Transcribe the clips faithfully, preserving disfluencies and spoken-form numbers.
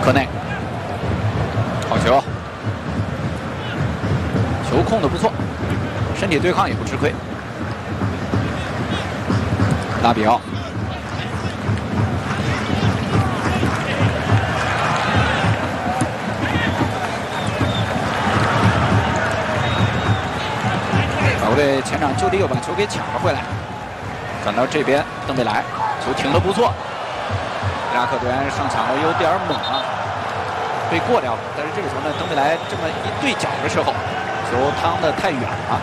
科内，好球，球控的不错，身体对抗也不吃亏。拉比奥。 法国队前场就地又把球给抢了回来，转到这边，登贝莱球停得不错，伊拉克队员上抢的有点猛啊，被过掉了。但是这个球呢，登贝莱这么一对角的时候，球趟得太远了。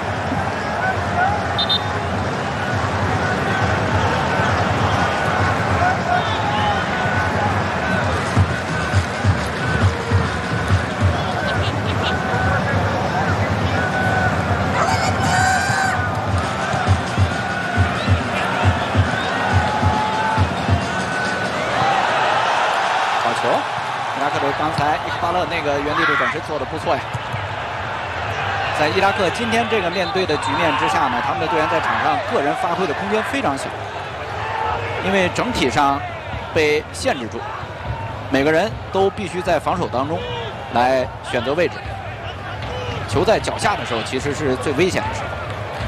刚才伊克巴勒那个原地的转身做得不错呀。在伊拉克今天这个面对的局面之下呢，他们的队员在场上个人发挥的空间非常小，因为整体上被限制住，每个人都必须在防守当中来选择位置。球在脚下的时候，其实是最危险的时候。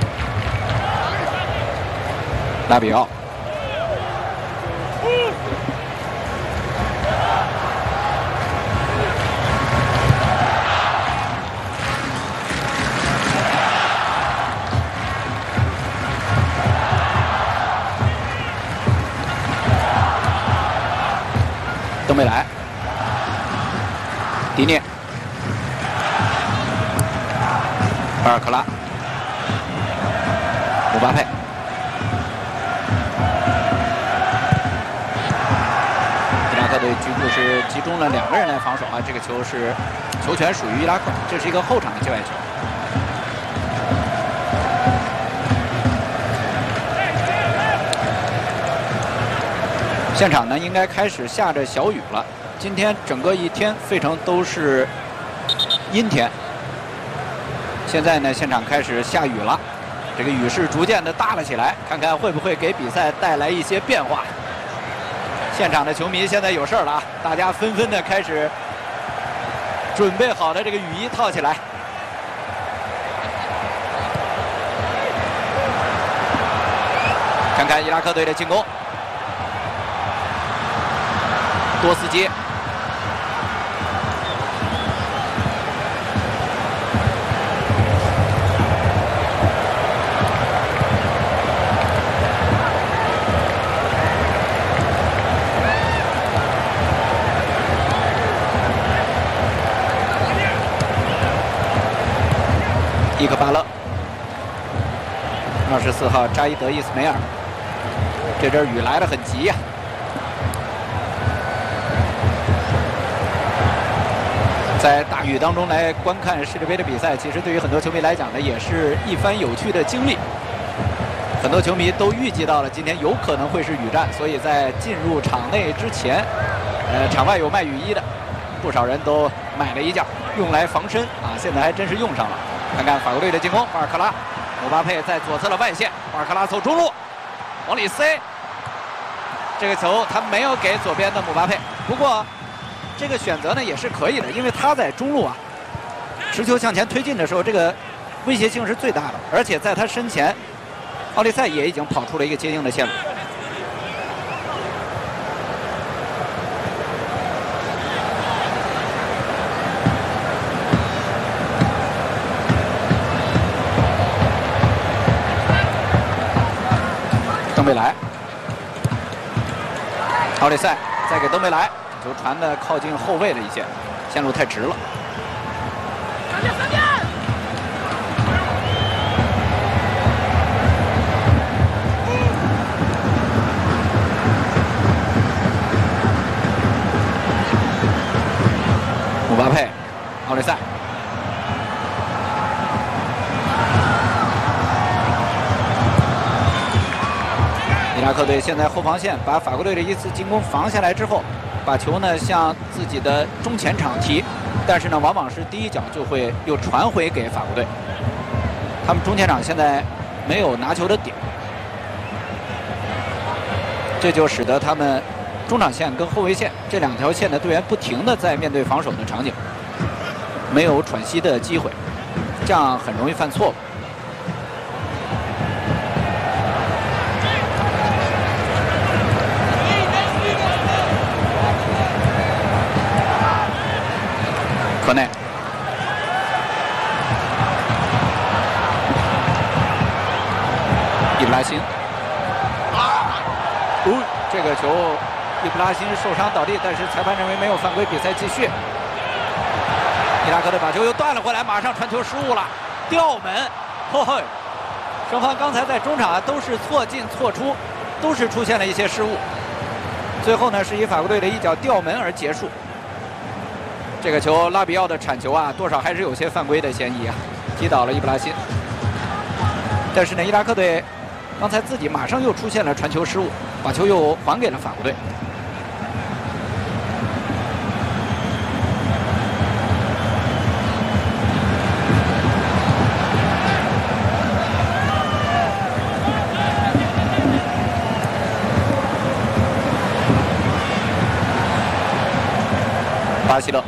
拉比奥。 登贝莱，迪涅，巴尔克拉，姆巴佩，伊拉克队局部是集中了两个人来防守啊，这个球是球权属于伊拉克，这是一个后场的界外球。 现场呢，应该开始下着小雨了。今天整个一天，费城都是阴天。现在呢，现场开始下雨了，这个雨势逐渐的大了起来，看看会不会给比赛带来一些变化。现场的球迷现在有事儿了啊，大家纷纷的开始准备好的这个雨衣套起来。看看伊拉克队的进攻。 多斯基，伊克巴勒，二十四号扎伊德·伊斯梅尔，这阵雨来得很急呀、啊。 在大雨当中来观看世界杯的比赛，其实对于很多球迷来讲呢，也是一番有趣的经历。很多球迷都预计到了今天有可能会是雨战，所以在进入场内之前，呃，场外有卖雨衣的，不少人都买了一件用来防身啊。现在还真是用上了。看看法国队的进攻，巴尔克拉，姆巴佩在左侧的外线，巴尔克拉走中路，往里塞。这个球他没有给左边的姆巴佩，不过。 这个选择呢也是可以的，因为他在中路啊，持球向前推进的时候，这个威胁性是最大的，而且在他身前，奥利塞也已经跑出了一个接应的线路。登贝莱，奥利塞再给登贝莱。 球传的靠近后卫了一些，线路太直了。姆巴佩，奥利塞，伊拉克队现在后防线把法国队的一次进攻防下来之后。 把球呢向自己的中前场踢，但是呢，往往是第一脚就会又传回给法国队。他们中前场现在没有拿球的点，这就使得他们中场线跟后卫线这两条线的队员不停的在面对防守的场景，没有喘息的机会，这样很容易犯错误。科内，伊布拉辛，哦，这个球，伊布拉辛受伤倒地，但是裁判认为没有犯规，比赛继续。伊拉克队把球又断了回来，马上传球失误了，吊门，嘿嘿，双方刚才在中场都是错进错出，都是出现了一些失误，最后呢是以法国队的一脚吊门而结束。这个球拉比奥的铲球啊，多少还是有些犯规的嫌疑啊，击倒了伊布拉辛。但是呢，伊拉克队刚才自己马上又出现了传球失误，把球又还给了法国队。巴西勒。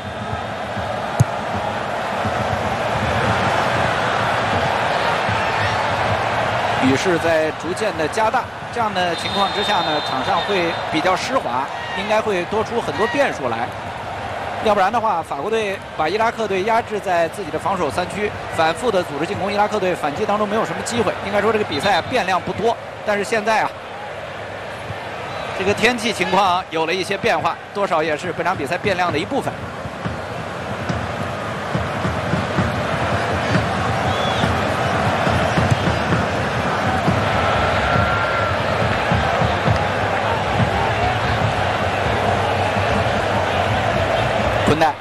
雨势在逐渐的加大，这样的情况之下呢，场上会比较湿滑，应该会多出很多变数来。要不然的话，法国队把伊拉克队压制在自己的防守三区，反复的组织进攻，伊拉克队反击当中没有什么机会。应该说这个比赛变量不多，但是现在啊，这个天气情况有了一些变化，多少也是本场比赛变量的一部分。混蛋，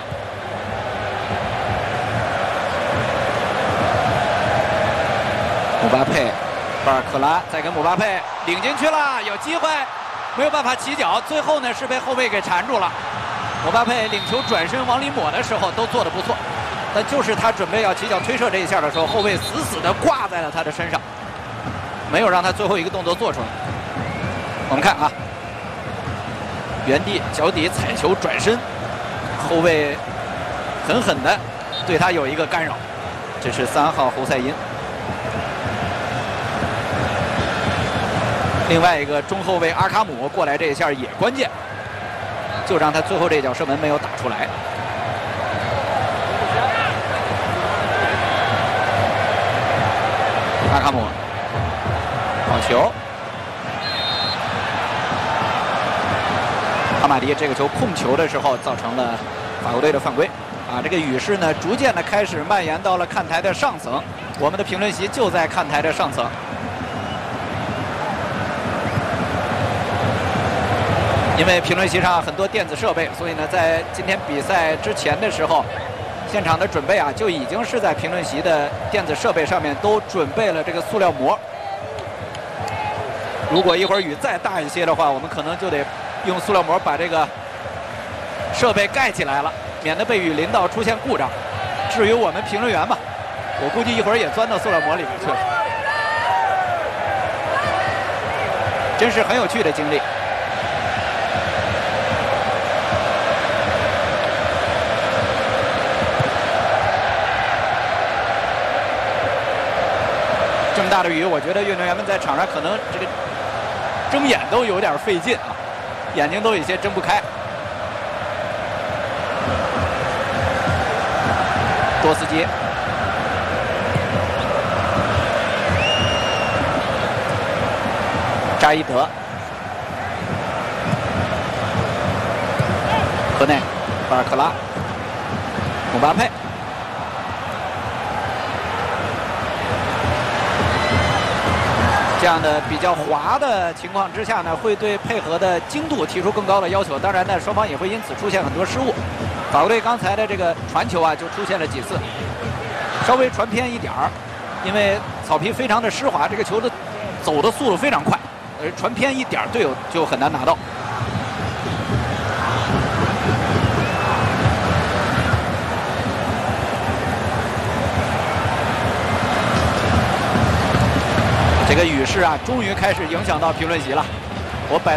姆巴佩，巴尔克拉再跟姆巴佩领进去了，有机会，没有办法起脚，最后呢是被后卫给缠住了。姆巴佩领球转身往里抹的时候都做得不错，但就是他准备要起脚推射这一下的时候，后卫死死地挂在了他的身上，没有让他最后一个动作做出来。我们看啊，原地脚底踩球转身。后卫狠狠的对他有一个干扰，这是三号侯赛因。另外一个中后卫阿卡姆过来这一下也关键，就让他最后这脚射门没有打出来。阿卡姆，好球。阿马迪这个球控球的时候造成了法国队的犯规啊！这个雨势呢，逐渐的开始蔓延到了看台的上层，我们的评论席就在看台的上层。因为评论席上很多电子设备，所以呢，在今天比赛之前的时候，现场的准备啊，就已经是在评论席的电子设备上面都准备了这个塑料膜。如果一会儿雨再大一些的话，我们可能就得用塑料膜把这个设备盖起来了，免得被雨淋到出现故障。至于我们评论员吧，我估计一会儿也钻到塑料膜里面去了。真是很有趣的经历。这么大的雨，我觉得运动员们在场上可能这个睁眼都有点费劲啊。眼睛都有些睁不开。多斯基，扎伊德，科内，巴尔克拉，姆巴佩。这样的比较滑的情况之下呢，会对配合的精度提出更高的要求。当然呢，双方也会因此出现很多失误。法国队刚才的这个传球啊，就出现了几次稍微传偏一点儿，因为草皮非常的湿滑，这个球的走的速度非常快，而传偏一点儿，队友就很难拿到。这个雨势啊，终于开始影响到评论席了。我摆。